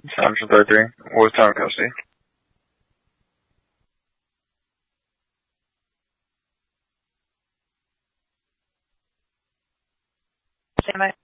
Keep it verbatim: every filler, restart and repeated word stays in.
Samson thirty-three. What was time of custody? Stand by.